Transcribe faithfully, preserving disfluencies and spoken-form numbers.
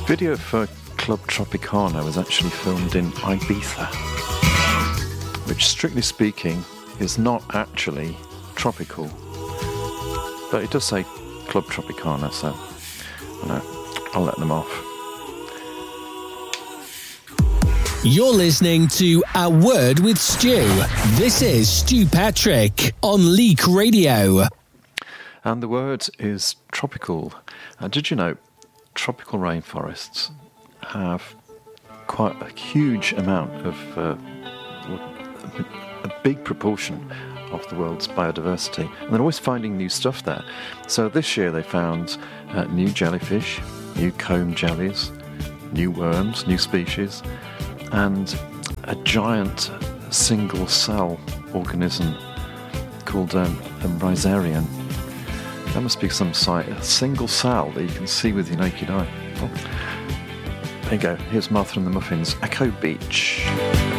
Video for Club Tropicana was actually filmed in Ibiza, which strictly speaking is not actually tropical, but it does say Club Tropicana, so I know, I'll let them off. You're listening to A Word with Stu. This is Stu Patrick on Leak Radio. And the word is tropical. Uh, did you know tropical rainforests have quite a huge amount of, uh, a big proportion of the world's biodiversity, and they're always finding new stuff there. So this year they found uh, new jellyfish, new comb jellies, new worms, new species, and a giant single cell organism called um, a rhizarian. That must be some site, a single cell that you can see with your naked eye. Oh. There you go, here's Martha and the Muffins, Echo Beach.